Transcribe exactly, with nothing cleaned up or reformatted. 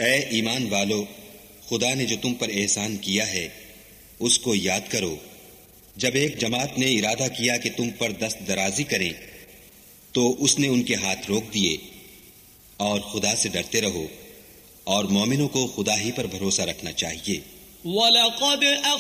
ऐ ईमान वालो, खुदा ने जो तुम पर एहसान किया है उसको याद करो। जब एक जमात ने इरादा किया कि तुम पर दस्त दराजी करें तो उसने उनके हाथ रोक दिए। और खुदा से डरते रहो और मोमिनों को खुदा ही पर भरोसा रखना चाहिए।